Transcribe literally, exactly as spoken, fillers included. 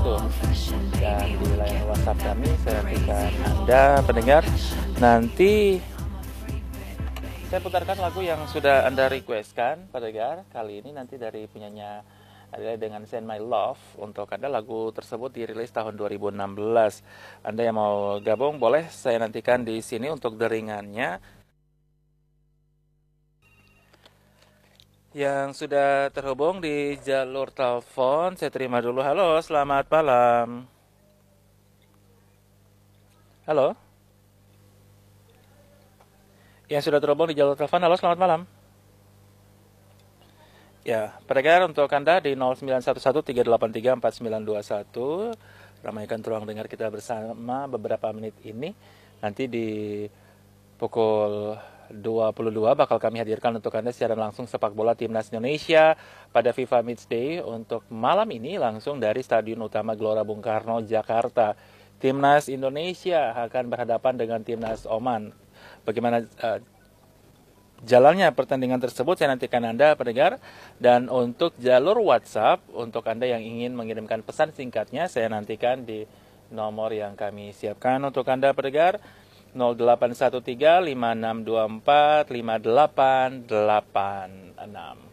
satu. Dan di layanan WhatsApp kami saya nantikan Anda pendengar. Nanti saya putarkan lagu yang sudah Anda requestkan pendengar. Kali ini nanti dari penyanyi adalah dengan Send My Love. Untuk Anda lagu tersebut dirilis tahun dua ribu enam belas. Anda yang mau gabung boleh saya nantikan di sini untuk deringannya. Yang sudah terhubung di jalur telepon, saya terima dulu. Halo, selamat malam. Halo. Yang sudah terhubung di jalur telepon, halo, selamat malam. Ya, pendengar untuk Anda di nol sembilan satu satu tiga delapan tiga empat sembilan dua satu. Ramaikan ruang dengar kita bersama beberapa menit ini. Nanti di pukul dua puluh dua bakal kami hadirkan untuk Anda siaran langsung sepak bola Timnas Indonesia pada FIFA Matchday untuk malam ini langsung dari Stadion Utama Gelora Bung Karno, Jakarta. Timnas Indonesia akan berhadapan dengan Timnas Oman. Bagaimana uh, jalannya pertandingan tersebut saya nantikan Anda pendengar. Dan untuk jalur WhatsApp untuk Anda yang ingin mengirimkan pesan singkatnya saya nantikan di nomor yang kami siapkan untuk Anda pendengar. nol delapan satu tiga lima enam dua empat lima delapan delapan enam.